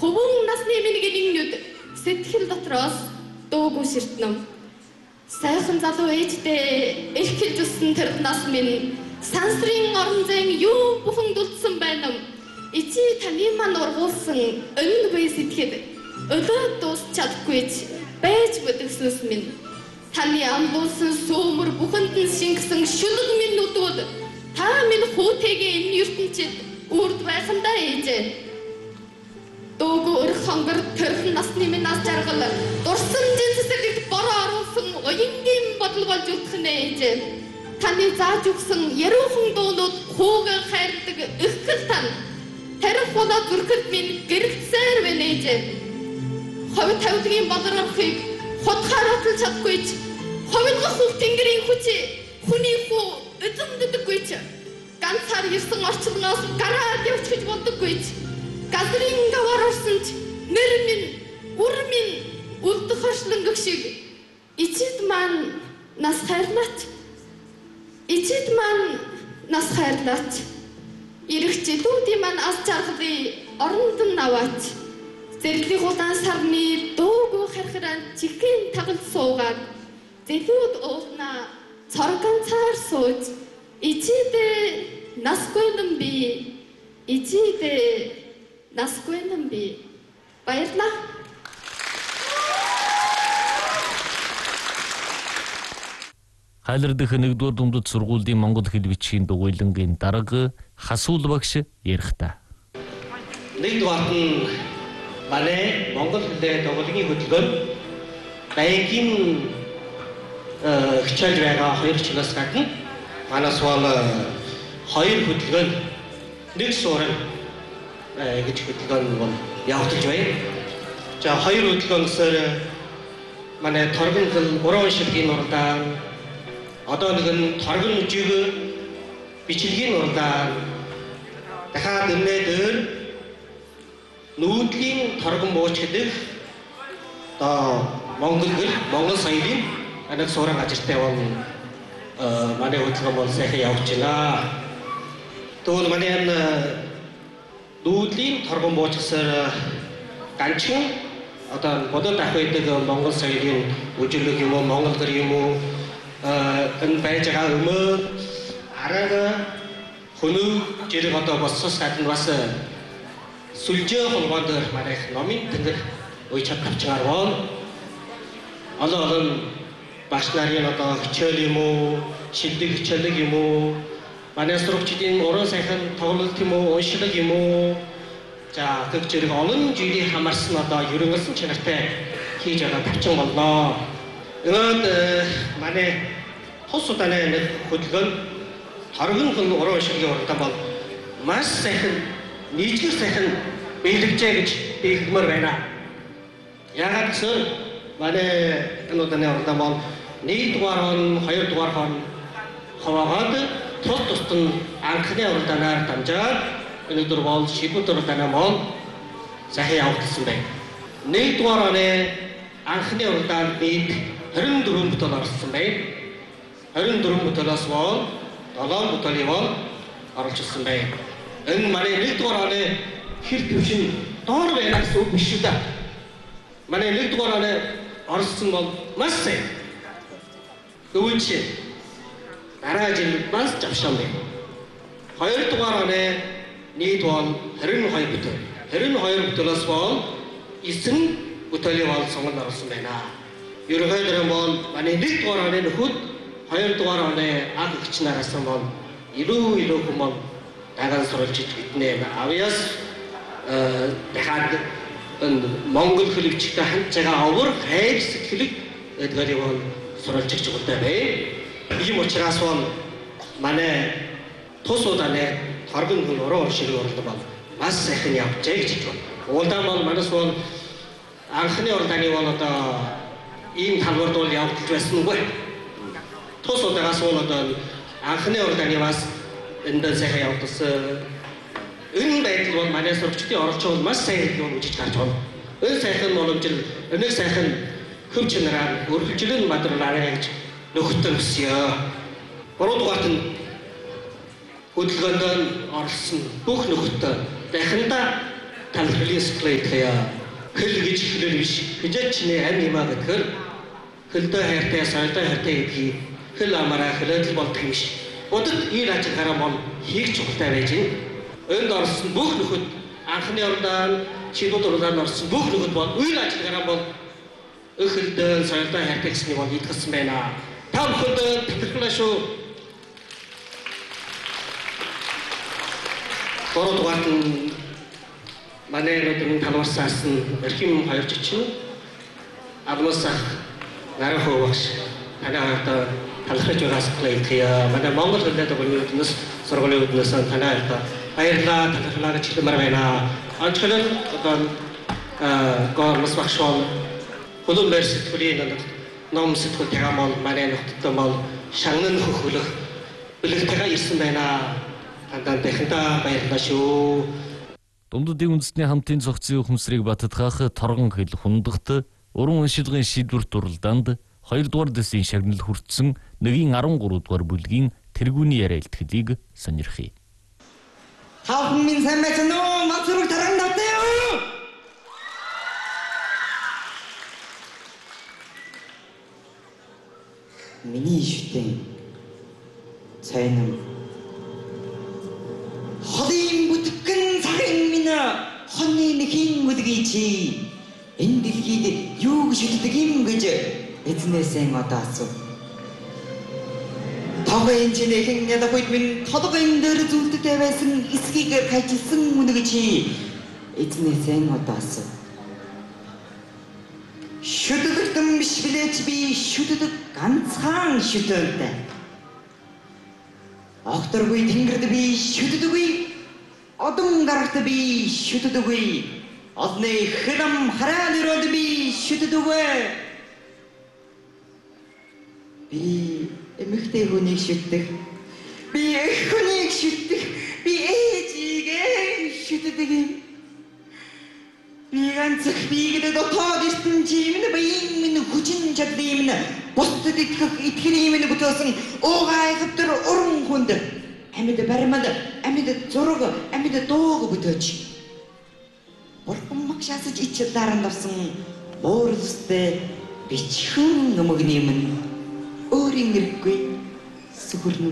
Хуван насны мингэнingнүүд сэтгэл дотроос дуугүй ширтнэм. Сайхан залуу ээжтэй эрхэлж өссөн тэр нас минь сансрын орон зайн юу бүхэн дулдсан байна. Ичи таны маань ургуулсан өнө буй сэтгэхэд өлөө дуусч чадахгүйч байж бүдгснэс минь. Таны амбуулсан сөөмөр бүхэнд нь шингэсэн шүлэг минь нүдүүд та минь хүүтэйгээ энэ ертөнцид үрд байхандаа ээжээ. Дуугүй өрх хонгор төрх насны минь нас жаргал дурсан жинсэсэгт бороо оруулсан уянгийн бодол болж үлдэх нэ ээжээ. Таны зааж өгсөн яруухан дуунууд хүүгээ хайрдаг ихгэл тань. Тарих болоо зүрхэд минь гэрэгцээр байна ээжээ. Ховь тавилгын болорхыг хотхоор отлж чадахгүйч. Ховилгох бүх тэнгэрийн хүчээ хүний хүү эзэмддэггүйч. Ганцаар ирсэн орчилноос гараад явчихж болдоггүйч. Газрын гавар орсонч нэр минь, үр минь үлдэх оршлонгөх шиг ичид маань нас хайрлаач. Ичид маань нас хайрлаач. Ирэх жилүүдийн маань ас жаргалыг оронд нь аваач. Зэрлэг удаан сарны дуугүй хархиран чихэн тагалд суугаад зэлүүд уулна цоргон цаар сууж ичидээ насгүй нам би. Ичидээ насгүй нам би. Баярлалаа. Хайлар дэх 1-р дундад сургуулийн монгол хэл бичгийн дугуйлангийн дарга Хасуул багш ярих та. 1-р нь манай монгол хэлний дугуйлангийн хөтөлбөр баягийн хичээлж байгаа 2 жилээс гадна манаас бол 2 хөтөлбөр нэг суурь гэж хөтөлбөр бол явагдаж байна. За 2 хөтөлбөрөөр манай торгон хэл 3 ширхгийн уралдаан одоо нэг торгон жиг бичлэгийн уралдаан дахиад нэмээд нүүдлийн торгон бууч гэдэг одоо монгол соёлын нэг суурин ажилтай бол манай хөтөлбөр бол сайхан явж байна. Тэгвэл манай энэ нүүдлийн торгон бууч гэсээр ганцхан одоо бодол ах байдаг монгол соёлын үжиглэг юм уу монгол гэр юм уу энэ байж байгаа өмөө арга хөнөг зэрэг одоо боссос гадна бас сүлжээ холбоонд манай номын тэнгэр уйч авчгаар бол олон багш нарын одоо хичээл юм уу шилдэг хичээлэг юм уу манай сурагчдын уран сайхан тоглолт юм уу уншлаг юм уу за гэх зэрэг олон зүйлийг хамаарсан одоо ерөнхийдөө чанартай хийж байгаа тавчин боллоо. Өнөөд манай тус удааны нэг хөдөлгөөн торгон хэл уран уншлагын уралдаан бол маш сайхан нийтлэг сайхан биелэгжээ гэж би хэлмээр байна. Яагаад гэвэл манай энэ удааны уралдаан бол 1-р хон 2-р хон хаваагаад тус нь анхны уралдаанаар дамжаад өнөөдөр бол шийдвэр уралдаанаа мөн сайхан явагдсан байна. 1-р оны анхны уралдаанд бид 24 бүтэл орсон байна. 24 бүтэлээс бол 7 бүтэлийг бол оруулсан байна. Энэ манай 1-р оны хэр төвшин доор байна гэсэн үг биш үү та. Манай 1-р оны орсон бол маш сайн. Тэгвэл дараа жил бас завшаан байна. 2-р оны нийт бол 22 бүтээл. 22 бүтээлээс бол 9 бүтээлийн бол сонгон оруулсан байна. Ерөнхийдөө бол манай 1-р оны нөхөд 2-р оны аг өгч нараас бол илүү хүмүүс дагаан сурвалж идэгнэ. Авьяас дахиад монгол хэлвчтэй хамт байгаа овор хайр сэтгэлэг эдгээр бол сурвалж өгч байгаа бай. Ийм учраас бол манай тус удааны торгон хөл уран уршиг уралдаан бол маш сайхан явжээ гэж байна. Уралдаан бол манайс бол анхны уралдааны бол одоо ийм талбарт бол явагдаж байсангүй. Тус удаагаас бол одоо анхны уралдааны бас энд сайхан явагдсан. Энэ байдал бол манай сурагчдын оролцоо бол маш сайн юм гэж гарч байна. Энэ сайхан боломжтой энэ сайхан хөв чанараар өргөжлөн бадралаа гэж нөхөд өсөё. 3-дугаарт нь хөдөлгөөнд орсон бүх нөхөд дахиндаа талхлын склейтэя хэл гэж хэлэр биш гэж чиний ань юмаа гэхээр хөлдөө хайртай соёлтой хайртай гэдгийг хэл амаараа хэлэл болдог юм шиг. Будад ир ажихаараа бол хийх чухалтай байж гин. Өнд орсон бүх нөхөд анхны орондоо шийдвэр уралдаанд орсон бүх нөхөд бол ир ажихаараа бол хөлдөө соёлтой хайртай гэсний бол итгэсэн байна. Та бүхэнд талхлаа шүү. Бородварт манай өдрийн талварсаас нь эрхэм хоёр жичин авнасах нарийн хөвөгч танаа талхаж байгаас хэлэхээ манай Монгол хэлний төвлөрөөс сургуулийн үүднээс танаа баярлалаа талхлаа гэж хэлмээр байна. Анчхлын одоо гормос багшон хөлөн университетийн ном сэтгүүл тэгамол манай нөхдөд бол шагнан хөхөлөх бэлэгтэйгээ ирсэн байна. Тандаа дахиндаа баярлалаа шүү. Дундадын үндэсний хамтын цогцын ухамсарыг баттгах торгон хэл хундагт уран уншилгын шийдвэрт уралдаанд 2 дугаар дэсийн шагнал хүртсэн 1-13 дугаар бүлгийн тэргүүний яриа илтгэлийг сонирхъя. Хаахан минь сайн байсан уу? Мацурыг таран давтаа юу? Миний шүтэн цайнам холын бүтгэн цагийн минь хонны нэхийн бүдгийг чи энэ дэлхийд юу гэж шүтдэг юм гэж эзнээсээ одоо асуу. Тавын чинэхэн ядагуйд минь толгойн дээр зүлдтэй байсан эсгийг хайчилсан үнэг чи эзнээсээ одоо асуу. Шүтдэгтэн биш билээч би шүтдэг ганцхан шүтэнтэй. Огторгүй тэнгэрд би шүтдэггүй. Одон гарагт би шүтдэггүй. Одны хэрэм хараан өрөөд би шүтдэггүй. Би эмэгтэй хүнийг шүтдэг. Би эх хүнийг шүтдэг. Би ээжигээ шүтдэг юм. Би ганцх бигээд дотоод ирсэн чимэн баян минь хүчин чадлын минь бусдад итгэх минь бүтээсэн уугай хэвтэр уран хүнд амьд баримад амьд зураг амьд дууг бүтээч. Бурхан магшаасаж ич даранд орсон өөрөөсөө бичхэн нөмөгний минь өөрийн хэрэггүй сүгүрнэ.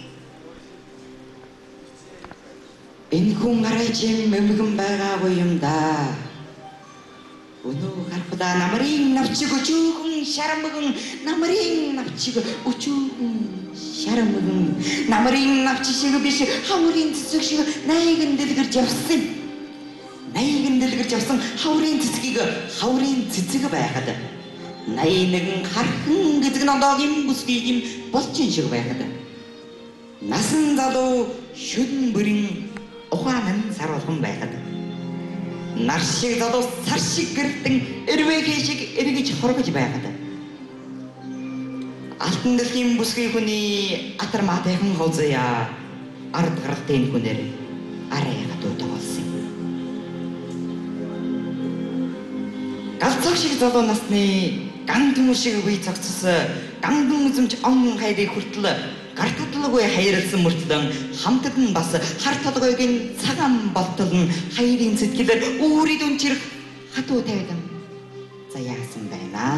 Энэ хүн арайчим мэмгэн байгаагүй юм да. Өнөө гарпада намрын навчиг өчүүхэн шарамгэн намрын навчиг өчүүхэн шарамгэн намрын навчиг шиг биш хаврын цэцэг шиг найган дэлгэрж явсан. Найган дэлгэрж явсан хаврын цэцгийг хаврын цэцэг байхад 81 хархан гэдэг нодоогийн бүсгийг юм болчин шиг байхад насан залуу шүдэн бүрийн ухаан саруулхан байхад нар шиг залуу сар шиг гэртэн эрвэхий шиг эргэж хоргож байхад алтан дэлхийн бүсгийн хүний атар матайхан хозоя ард гаралтын хүнээр арайга дуудагуулсан. Галцах шиг залуу насны ган төмөр шиг үе цогцос ганган үзэмж он хайрыг хүртэл гартадлгүй хайрлсан мөртлөн хамтад нь бас хар толгойгийн цагаан болтолн хайрын сэтгэлээр үүрий дүнчрэх хатуу тавидан заяасан байна.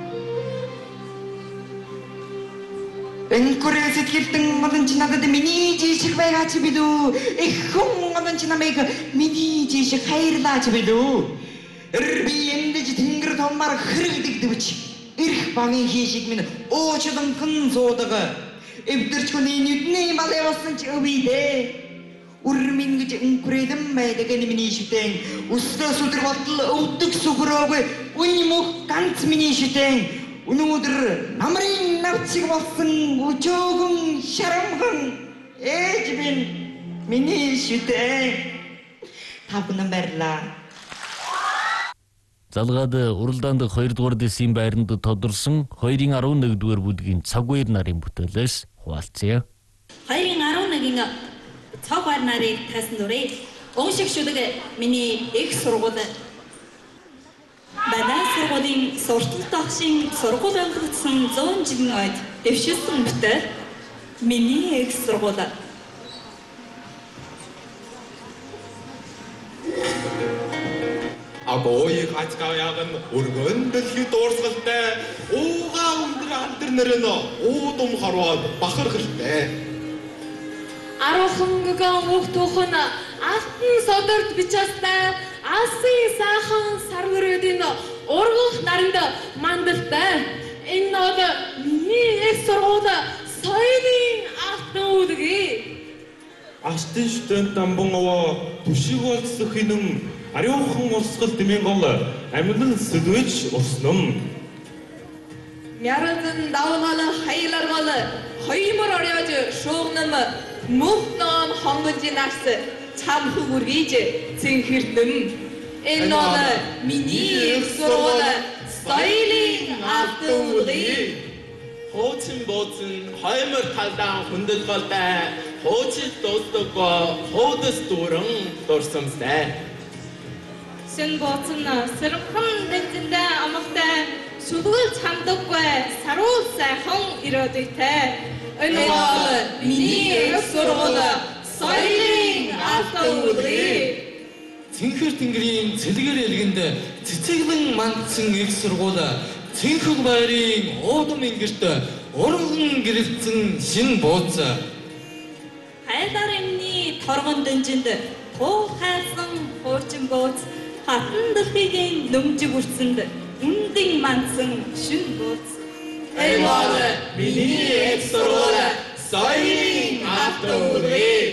Энкүрэ сэтгэлдэн модон ч надад миний жишг байгаач билүү. Их хүн модон ч намайг миний жишг хайрлаач билүү. Би эндэж тэнгэр томмар хэрэгдэгдэвч ирэх багийн хийшиг минь уучлан хэн зуудаг. Эвдэрч хүний нүдний мал явсан ч өвидээ. Үрмин гэж өнкүрэдэн байдаг миний шүтэн. Өстөөс өдөр болтол өвдөг сүгрөөгүй үний мөх ганц миний шүтэн. Өнөөдөр намрын навчиг болсон өчөөгөн шарамган ээж минь миний шүтэн. Та бүхэн баярлалаа. Залгаад уралдаанд 2 дугаар дэсийн байранд тодорсон 2-11 дугаар бүлгийн цаг үер нарын бүтээлээс хуваалцъя. 2-11-ийн цаг үер нарыг тайсан дурыг уншиг шүдэг миний их сургууль Бадаа сургуулийн суртал тогшин сургууль өнгөрсөн 100 жилийн ойд дэвшилсэн бүтээл миний их сургууль Агоёг ачгаяган өргөн дэлхий дуурсгалтай уугаа өндөр антер нэрэн уудум харваад бахархалтай. Арухан гэгэн уухтухан алтан содорд бичастай алсын сайхан сарвэрүүдийн ургах наранд мандалтай. Энэ нод миний их сургууль соёлын алтан үлгий. Астын студент амбангава түшиг болцох хинэм ариухан урсгал дэмэн гол амьлан сэдвэж урснам. Мяратан давгал хайларгал хоёмор орёж шуугнам мөхнөн хонгожин арс чам хүргийж цэнхэрдэм. Энэ нод миний их сургууль соёлын алтан үлгий. Хуучин бууцэн хоёмор талдаан хүндэлголтай хуучин дуустдаггүй хуудас дүүрэн дурсамстай. Сэн бууцэн сэрхэн дэндээ амгтай сүдгэл чамдаггүй саруул сайхан ирээдүйтэй. Энэ бол миний их сургууль соёлын алтан үлгий. Цэнхэр тэнгэрийн цэлгэр элгэнд цэцэглэн мандсан их сургууль Цэнхэг баярын уудам ингэрт урган гэрэлцэн шин бууц. Хайдар эмний торгон дэнжинд туу хайсан хуучин бууц хатан дэлхийн нөмжиг үрсэнд үндин мандсан шин бууц. Энэ бол миний их сургууль соёлын алтан үлгий.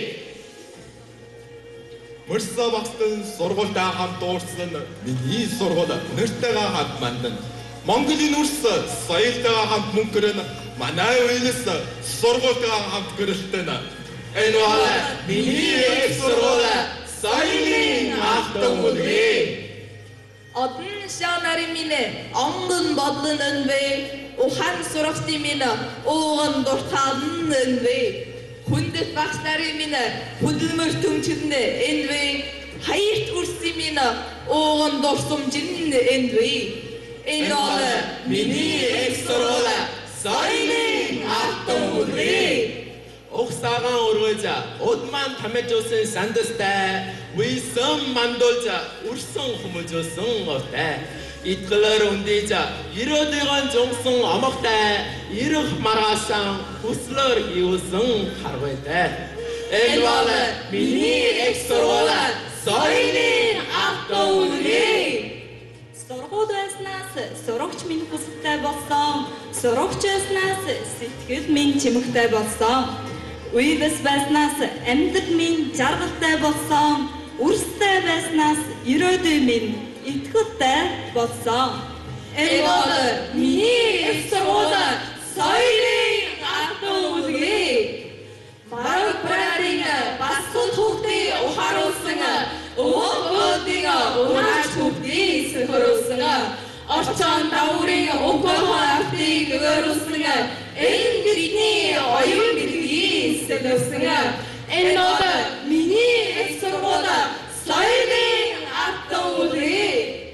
Мөрсө багтан сургуультай хамт уурсан миний сургууль нэртэйгээ хамт мандан. Монголын үрс соёлтойгоо хамт мөнгө гэрэн манай үеэс сургуультайгаа хамт гэрэлтэн. Энэ бол миний их сургууль соёлын алтан үлгий. Одон шанарын минь онгон бодлон өнвэ ухан сурагчдын минь ууган дуртаалн өнвэ хүндэт багшларын минь хөдөлмөр төмчөрн энвэ хаярт үрсийн минь ууган дурсамжин энвэ. Энэ бол миний их сургууль соёлын алтан үлгий. Ухсагаан өргөж удман тамжуулсан сандастай вийсэн мандуулж үрсэн хүмүүжүүлсэн ортой итгэлээр үндийж ирөөдөгөн жонсон омогтай ирэх маргаасан хүслээр хийүүлсэн харвайтай. Энэ бол миний их сургууль соёлын алтан үлгий. Сургууль байснаас сурагч минь хүсэлтэй болсон. Сурагч байснаас сэтгэл минь чимэгтэй болсон. Үеэс байснаас амьдрал минь жаргалтай болсон. Үрстэй байснаас ирээдүй минь итгэлтэй болсон. Энэ бол миний их сургууль соёлын алтан үлгий. Бараг барин бас тухтыг ухааруулсан өвгөөдийг унаач тухтыг сөхөрүүлсэн орчон даврын өвгөөхдийг өгөөрлсөн энэ бидний оюун билгийн сэлсэн. Энэ бол миний их сургууль соёлын алтан үлгий.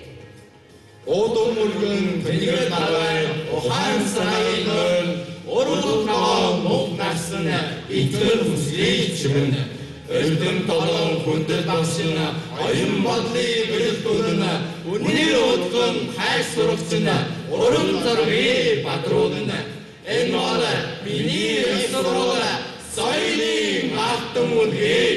Уудум өргөн тэнгэр наргай ухаан сарайнын ургалтаа мөнх нарсан итгэл хүслийг чимэн элдэн толон хүндэт багшин оюун бодлыг бэлдүүлэн үнээр удган хайр сурагчин уран зургийг бадруулна. Энэ бол миний их сургууль соёлын алтан үлгий.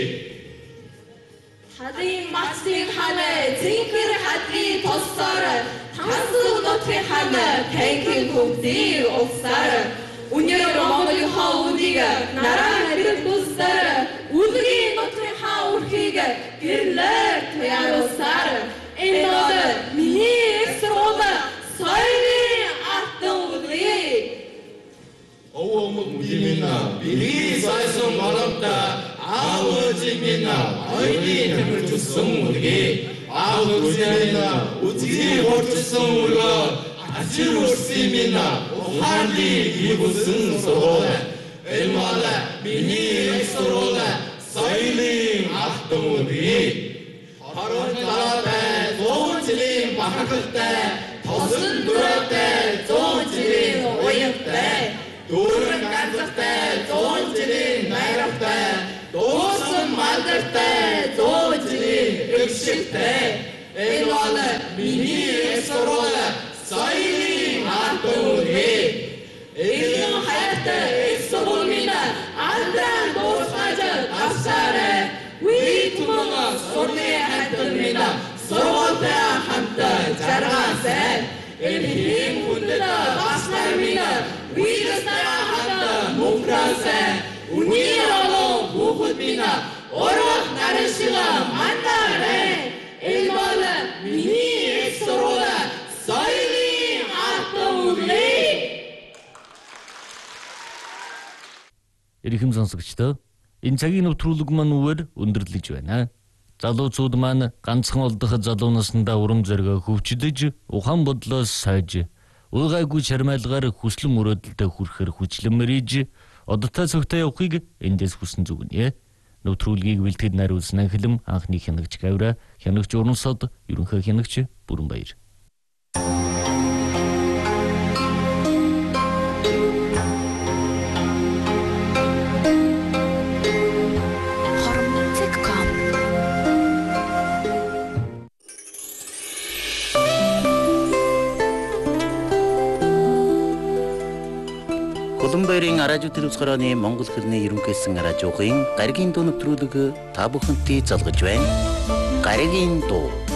Хадын мацын хана цэнхэр хадын тоссоор тансуу нотын хана танхин хөвдийг угсаар үнээр Монголын хаа үнийг нараа хэрэг тусаар үлгийн нотын хаа үрхийг гэрлэр туяарусаар. Энэ бол миний их сургууль соёлын алтан үлгий. Овомог мимина били сайсан боломта 아버지미나 어린이 힘을 줬음 우리게 아버지미나 우지기 버tis음 우리가 아치루시미나 오한리 기부슨 소로다 엘마다 미니 소로다 사이링 악동우리 바로 따라대 좋은 지림 바꿀 때 더슨 누럴 때 좋은 지림 오일 때 도른 간섭 때 좋은 지림 나이랍 때 도슨 만들 때 좋은 지림 흑식 때 Энэ бол миний их сургууль соёлын ард түмэн. Энэ хайртай их сургууль минь алдран дуусгаж авсаарай. Үе түмэн сурны хатан минь сургуультай хамт жаргасай. Энийг хүндэт баснаар минь үеэсээ хамт мөнгөрөөсэй. Үний олон хүүхэд минь урах нарийн шиг мандаарай. Энэ бол миний их сургууль соёлын ард түмэн. Ихэм сонсогчдоо энэ цагийн нэвтрүүлэг маань үгээр өндөрлөж байна. Залуучууд маань ганцхан олдох залуу наснда урам зориг хөвчдөж, ухаан бодлоос сайж, уйгайгүй чармайлгаар хүслэн мөрөөдөлдөө хүрэхээр хүчлэн мэрийж, одоттой цогтой явахыг эндээс хүсэн зүгнэ. Нэвтрүүлгийг бэлтгэж найруулсан Анхлам, анхны хянагч Гавра, хянагч Урансод, ерөнхий хянагч Бүрэнбаяр. Улаанбаярын радио телевизхороны Монгол хэлний ерөнхийсэн радиогийн гаригийн дуу нэвтрүүлэг та бүхэнтэй залгаж байна. Гаригийн дуу